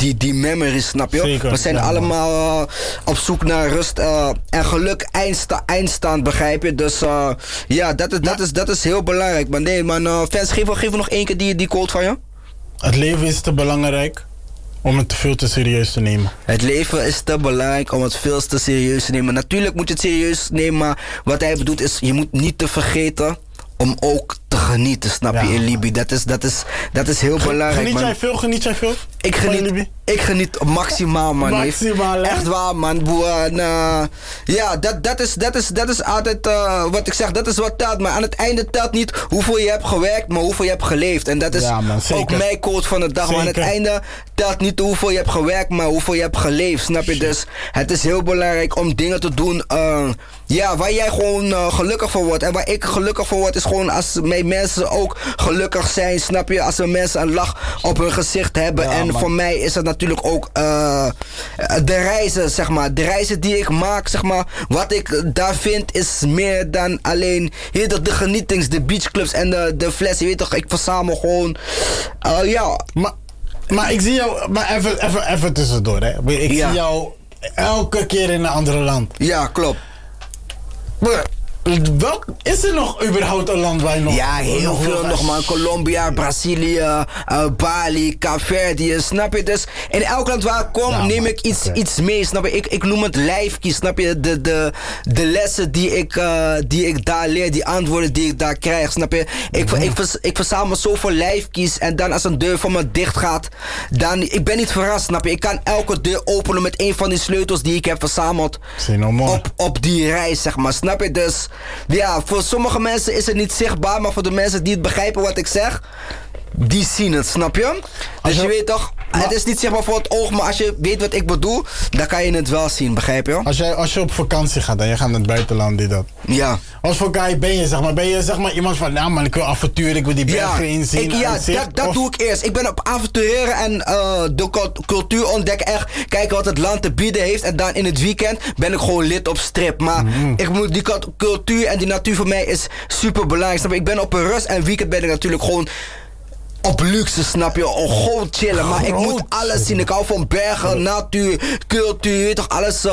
die memories, snap je? Zeker, we zijn ja, allemaal op zoek naar rust en geluk eindstand, begrijp je? Dus ja, dat is heel belangrijk. Maar nee, man, fans, geef we nog één keer die quote van je. Het leven is te belangrijk om het te veel te serieus te nemen. Het leven is te belangrijk om het veel te serieus te nemen. Natuurlijk moet je het serieus nemen, maar wat hij bedoelt is, je moet niet te vergeten om ook te genieten, snap je, in Libië. Dat is heel belangrijk, Geniet jij veel? Ik geniet maximaal, man. Maximaal, hè? Echt waar, man. Ja, dat is altijd wat ik zeg. Dat is wat telt. Maar aan het einde telt niet hoeveel je hebt gewerkt, maar hoeveel je hebt geleefd. En dat is ook mijn quote van de dag. Maar aan het einde telt niet hoeveel je hebt gewerkt, maar hoeveel je hebt geleefd. Snap je? Dus het is heel belangrijk om dingen te doen waar jij gewoon gelukkig van wordt. En waar ik gelukkig van word, is gewoon als mijn mensen ook gelukkig zijn. Snap je? Als we mensen een lach op hun gezicht hebben. En voor mij is het natuurlijk ook de reizen, zeg maar. De reizen die ik maak, zeg maar. Wat ik daar vind is meer dan alleen de genietings, de beachclubs en de flessen. Je weet toch, ik verzamel gewoon. Maar ik zie jou, maar even tussendoor, hè. Ik zie jou elke keer in een ander land. Ja, klopt. Is er nog überhaupt een land waar je nog... Ja, heel veel nog, man. Colombia, Brazilië, Bali, Kaapverdië, snap je? Dus in elk land waar ik kom, neem ik iets mee, snap je? Ik noem het lijfkies, snap je? De lessen die ik daar leer, die antwoorden die ik daar krijg, snap je? Ik verzamel zoveel lijfkies en dan als een deur voor me dicht gaat, dan... Ik ben niet verrast, snap je? Ik kan elke deur openen met een van die sleutels die ik heb verzameld op die reis, zeg maar, snap je? Dus... ja, voor sommige mensen is het niet zichtbaar, maar voor de mensen die het begrijpen wat ik zeg, die zien het, snap je? Dus je weet toch, het is niet zichtbaar voor het oog, maar als je weet wat ik bedoel, dan kan je het wel zien, begrijp je? Als je op vakantie gaat en je gaat naar het buitenland, Ja. Wat voor guy ben je, zeg maar? Ben je zeg maar iemand van, nou man, ik wil avontuur, ik wil die bergen inzien? Dat doe ik eerst. Ik ben op avontureren en de cultuur ontdekken, echt kijken wat het land te bieden heeft. En dan in het weekend ben ik gewoon lid op strip. Maar ik moet die cultuur en die natuur voor mij is super belangrijk. Snap je? Ik ben op een rust en weekend ben ik natuurlijk gewoon op luxe, snap je? Gewoon chillen. Maar ik moet alles zien. Ik hou van bergen, natuur, cultuur. Je weet toch, alles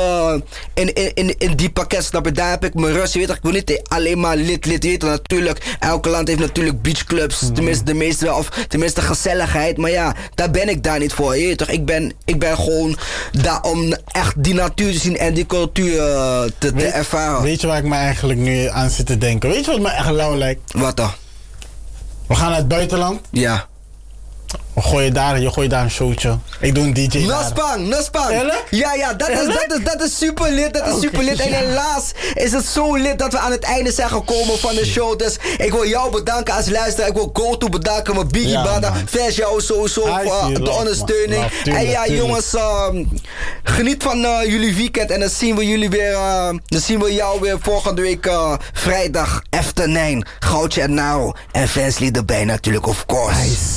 in die pakket, snap je? Daar heb ik mijn rust. Je weet toch, ik wil niet alleen maar lid. Je weet toch, natuurlijk, elke land heeft natuurlijk beachclubs. Tenminste, de meeste wel. Of tenminste, gezelligheid. Maar ja, daar ben ik daar niet voor. Je weet toch, ik ben gewoon daar om echt die natuur te zien en die cultuur te ervaren. Weet je waar ik me eigenlijk nu aan zit te denken? Weet je wat me echt lauw lijkt? Wat dan? We gaan naar het buitenland. Ja. Je gooit daar een showtje. Ik doe een DJ. Nospang. Ja, dat is super lit. Dat is super lit. En helaas is het zo lit dat we aan het einde zijn gekomen van de show. Dus ik wil jou bedanken als luisteraar. Ik wil GoTo bedanken, mijn Biggie Banda. Fans jou sowieso voor de ondersteuning. En ja, jongens, geniet van jullie weekend. En dan zien we jou weer volgende week vrijdag. F9, Goudje en Naro. En Fansly erbij natuurlijk, of course.